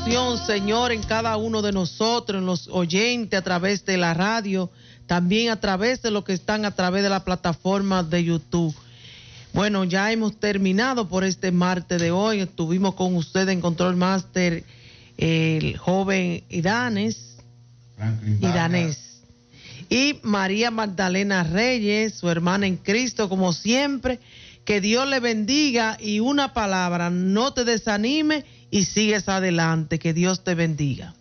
bendición, Señor, en cada uno de nosotros, en los oyentes a través de la radio, también a través de los que están a través de la plataforma de YouTube. Bueno, ya hemos terminado por este martes de hoy. Estuvimos con usted en Control Master, el joven Iranés y María Magdalena Reyes, su hermana en Cristo, como siempre. Que Dios le bendiga y una palabra, no te desanime y sigues adelante. Que Dios te bendiga.